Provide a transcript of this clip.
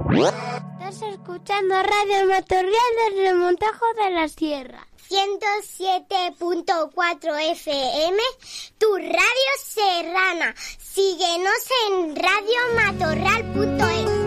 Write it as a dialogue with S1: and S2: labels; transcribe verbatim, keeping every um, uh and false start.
S1: Estás escuchando Radio Matorral desde Montajo de la Sierra. ciento siete punto cuatro F M, tu radio serrana. Síguenos en radio matorral punto es.